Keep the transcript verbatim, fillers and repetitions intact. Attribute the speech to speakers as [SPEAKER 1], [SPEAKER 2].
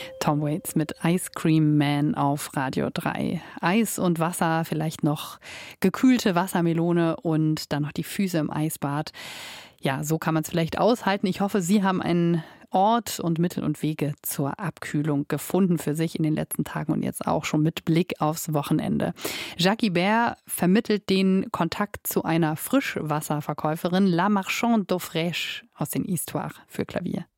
[SPEAKER 1] Tom Waits mit Ice Cream Man auf Radio drei. Eis und Wasser, vielleicht noch gekühlte Wassermelone und dann noch die Füße im Eisbad. Ja, so kann man es vielleicht aushalten. Ich hoffe, Sie haben einen Ort und Mittel und Wege zur Abkühlung gefunden für sich in den letzten Tagen und jetzt auch schon mit Blick aufs Wochenende. Jacques Ibert vermittelt den Kontakt zu einer Frischwasserverkäuferin, La Marchande d'Eau Fraîche aus den Histoires für Klavier.